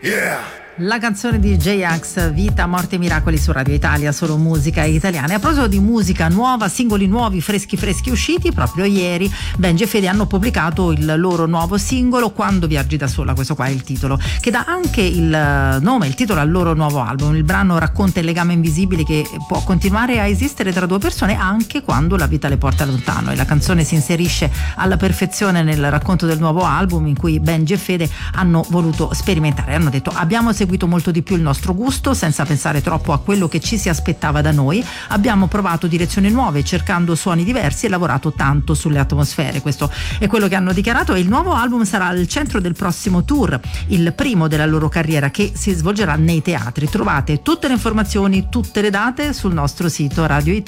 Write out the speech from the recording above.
Yeah! La canzone di J-Ax, Vita, Morte e Miracoli su Radio Italia, solo musica italiana. E a proposito di musica nuova, singoli nuovi, freschi usciti, proprio ieri Benji e Fede hanno pubblicato il loro nuovo singolo Quando viaggi da sola, questo qua è il titolo, che dà anche il nome, il titolo al loro nuovo album. Il brano racconta il legame invisibile che può continuare a esistere tra due persone anche quando la vita le porta lontano, e la canzone si inserisce alla perfezione nel racconto del nuovo album, in cui Benji e Fede hanno voluto sperimentare. Hanno detto: abbiamo seguito molto di più il nostro gusto senza pensare troppo a quello che ci si aspettava da noi, abbiamo provato direzioni nuove cercando suoni diversi e lavorato tanto sulle atmosfere. Questo è quello che hanno dichiarato, e il nuovo album sarà al centro del prossimo tour, il primo della loro carriera, che si svolgerà nei teatri. Trovate tutte le informazioni, tutte le date sul nostro sito Radio Italia.